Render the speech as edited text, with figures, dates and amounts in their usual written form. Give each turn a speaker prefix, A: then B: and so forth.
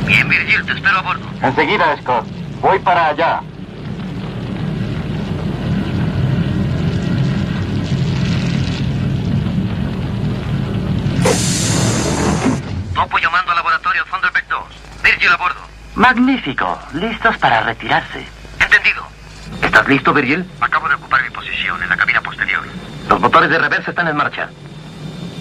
A: Bien, Virgil, te espero a bordo.
B: Enseguida, Scott. Voy para allá.
A: Topo llamando al laboratorio Thunderbird 2. Virgil a bordo.
C: Magnífico. Listos para retirarse.
A: Entendido.
C: ¿Estás listo, Virgil?
A: Acabo de ocupar mi posición en la cabina posterior.
C: Los motores de reversa están en marcha.